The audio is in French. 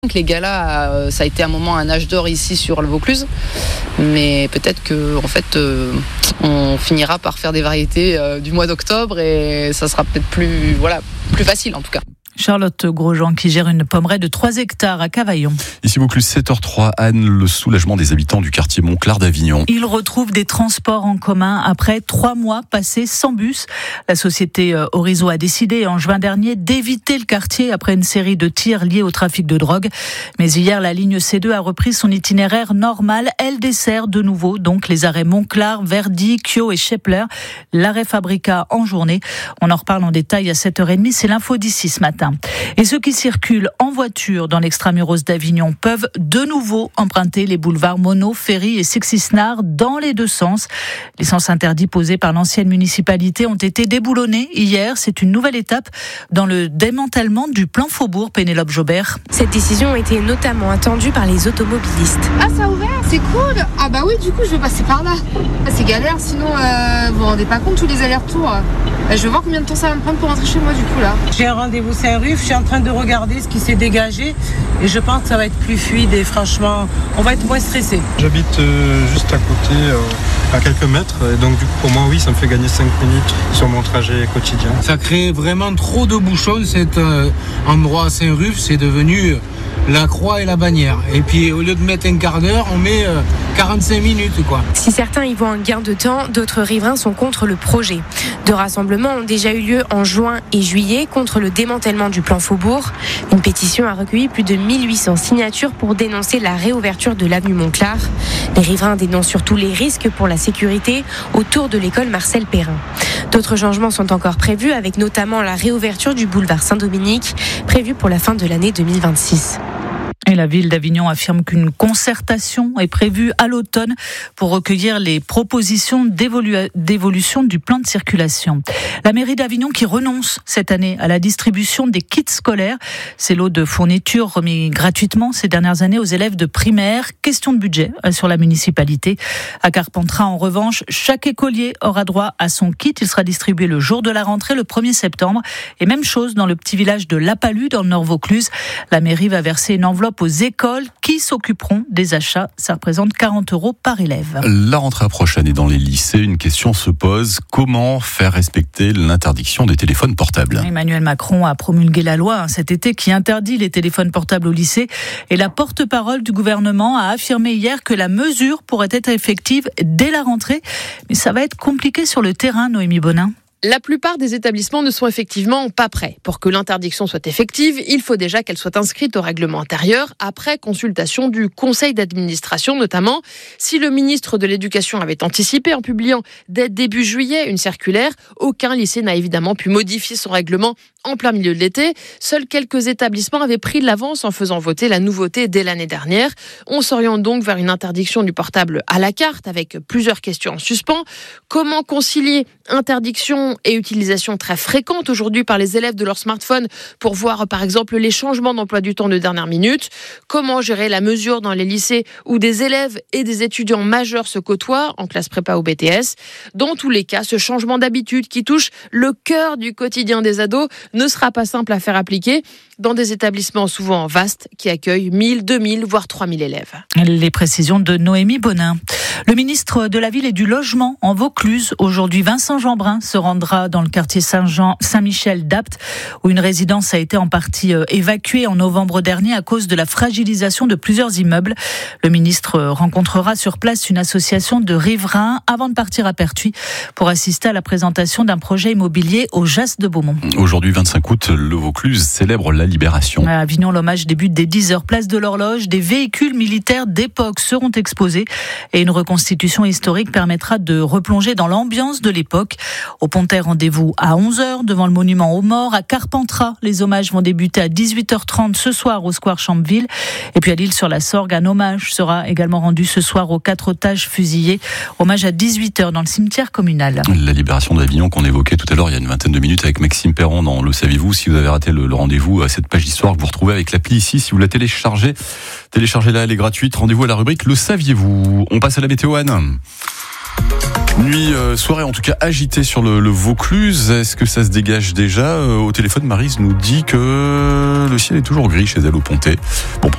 Les galas, ça a été un moment un âge d'or ici sur le Vaucluse, mais peut-être que on finira par faire des variétés du mois d'octobre et ça sera peut-être plus facile en tout cas. Charlotte Grosjean qui gère une pommeraie de 3 hectares à Cavaillon. Ici Vaucluse, 7h03, Anne, le soulagement des habitants du quartier Montclar d'Avignon. Ils retrouvent des transports en commun après 3 mois passés sans bus. La société Orizo a décidé en juin dernier d'éviter le quartier après une série de tirs liés au trafic de drogue. Mais hier, la ligne C2 a repris son itinéraire normal. Elle dessert de nouveau donc les arrêts Montclar, Verdy, Kyo et Schepler. L'arrêt Fabrica en journée. On en reparle en détail à 7h30. C'est l'info d'ici ce matin. Et ceux qui circulent en voiture dans l'extramuros d'Avignon peuvent de nouveau emprunter les boulevards Monod, Ferry et Sexisnard dans les deux sens. Les sens interdits posés par l'ancienne municipalité ont été déboulonnés hier. C'est une nouvelle étape dans le démantèlement du plan Faubourg. Pénélope Jobert. Cette décision était notamment attendue par les automobilistes. Ah, ça a ouvert, c'est cool. Ah bah oui, du coup je vais passer par là. C'est galère, sinon vous vous rendez pas compte tous les allers-retours. Je vais voir combien de temps ça va me prendre pour rentrer chez moi du coup là. J'ai un rendez-vous Saint-Ruf, je suis en train de regarder ce qui s'est dégagé et je pense que ça va être plus fluide et franchement, on va être moins stressé. J'habite juste à côté, à quelques mètres, et donc du coup pour moi oui, ça me fait gagner 5 minutes sur mon trajet quotidien. Ça crée vraiment trop de bouchons, cet endroit Saint-Ruf, c'est devenu la croix et la bannière. Et puis au lieu de mettre un quart d'heure, on met 45 minutes quoi. Si certains y voient un gain de temps, d'autres riverains sont contre le projet. 2 rassemblements ont déjà eu lieu en juin et juillet contre le démantèlement du plan Faubourg. Une pétition a recueilli plus de 1800 signatures pour dénoncer la réouverture de l'avenue Montclar. Les riverains dénoncent surtout les risques pour la sécurité autour de l'école Marcel Perrin. D'autres changements sont encore prévus, avec notamment la réouverture du boulevard Saint-Dominique, prévue pour la fin de l'année 2026. Et la ville d'Avignon affirme qu'une concertation est prévue à l'automne pour recueillir les propositions d'évolution du plan de circulation. La mairie d'Avignon qui renonce cette année à la distribution des kits scolaires. C'est lot de fournitures remis gratuitement ces dernières années aux élèves de primaire. Question de budget sur la municipalité. À Carpentras, en revanche, chaque écolier aura droit à son kit. Il sera distribué le jour de la rentrée, le 1er septembre. Et même chose dans le petit village de La Palue, dans le Nord-Vaucluse. La mairie va verser une enveloppe aux écoles qui s'occuperont des achats. Ça représente 40 € par élève. La rentrée prochaine et dans les lycées, une question se pose. Comment faire respecter l'interdiction des téléphones portables ? Emmanuel Macron a promulgué la loi cet été qui interdit les téléphones portables au lycée. Et la porte-parole du gouvernement a affirmé hier que la mesure pourrait être effective dès la rentrée. Mais ça va être compliqué sur le terrain, Noémie Bonin. La plupart des établissements ne sont effectivement pas prêts. Pour que l'interdiction soit effective, il faut déjà qu'elle soit inscrite au règlement intérieur après consultation du conseil d'administration notamment. Si le ministre de l'Éducation avait anticipé en publiant dès début juillet une circulaire, aucun lycée n'a évidemment pu modifier son règlement en plein milieu de l'été. Seuls quelques établissements avaient pris de l'avance en faisant voter la nouveauté dès l'année dernière. On s'oriente donc vers une interdiction du portable à la carte avec plusieurs questions en suspens. Comment concilier interdiction et utilisation très fréquente aujourd'hui par les élèves de leur smartphone pour voir par exemple les changements d'emploi du temps de dernière minute? Comment gérer la mesure dans les lycées où des élèves et des étudiants majeurs se côtoient en classe prépa ou BTS? Dans tous les cas, ce changement d'habitude qui touche le cœur du quotidien des ados ne sera pas simple à faire appliquer dans des établissements souvent vastes qui accueillent 1000, 2000, voire 3000 élèves. Les précisions de Noémie Bonin. Le ministre de la Ville et du Logement en Vaucluse, aujourd'hui Vincent Jeanbrun, se rendra dans le quartier Saint-Michel d'Apt, où une résidence a été en partie évacuée en novembre dernier à cause de la fragilisation de plusieurs immeubles. Le ministre rencontrera sur place une association de riverains avant de partir à Pertuis pour assister à la présentation d'un projet immobilier au Jas de Beaumont. Aujourd'hui, 25 août, le Vaucluse célèbre la Libération. À Avignon, l'hommage débute dès 10h, place de l'Horloge. Des véhicules militaires d'époque seront exposés et une reconstitution historique permettra de replonger dans l'ambiance de l'époque. Au Pontet, rendez-vous à 11h devant le monument aux morts. À Carpentras, les hommages vont débuter à 18h30 ce soir au square Champville. Et puis à l'Île-sur-la-Sorgue, un hommage sera également rendu ce soir aux 4 otages fusillés. Hommage à 18h dans le cimetière communal. La libération d'Avignon qu'on évoquait tout à l'heure il y a une vingtaine de minutes avec Maxime Perron dans Le Saviez-vous. Si vous avez raté le rendez-vous à cette page d'histoire que vous retrouvez avec l'appli ici, si vous la téléchargez, téléchargez-la, elle est gratuite. Rendez-vous à la rubrique Le Saviez-vous. On passe à la météo, Anne. Nuit, soirée en tout cas agitée sur le Vaucluse. Est-ce que ça se dégage déjà ? Au téléphone, Maryse nous dit que le ciel est toujours gris chez elle au Pontet. Bon,